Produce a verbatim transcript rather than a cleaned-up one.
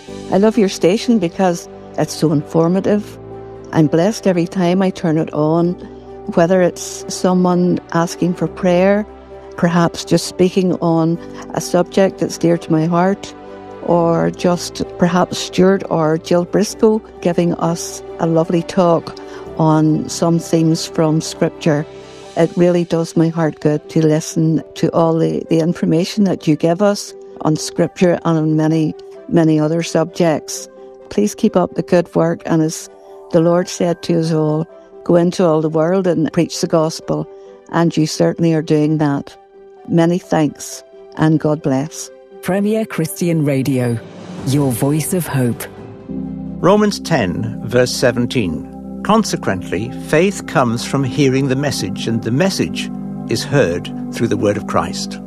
I love your station because it's so informative. I'm blessed every time I turn it on, whether it's someone asking for prayer, perhaps just speaking on a subject that's dear to my heart, or just perhaps Stuart or Jill Briscoe giving us a lovely talk on some themes from Scripture. It really does my heart good to listen to all the, the information that you give us on Scripture and on many, many other subjects. Please keep up the good work, and as the Lord said to us all, go into all the world and preach the gospel, and you certainly are doing that. Many thanks, and God bless. Premier Christian Radio, your voice of hope. Romans ten, verse seventeen. Consequently, faith comes from hearing the message, and the message is heard through the word of Christ.